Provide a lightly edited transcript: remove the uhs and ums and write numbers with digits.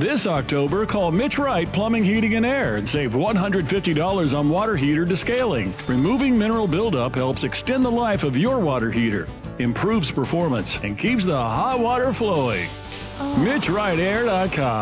This October, call Mitch Wright Plumbing, Heating, and Air and save $150 on water heater descaling. Removing mineral buildup helps extend the life of your water heater, improves performance, and keeps the hot water flowing. MitchWrightAir.com.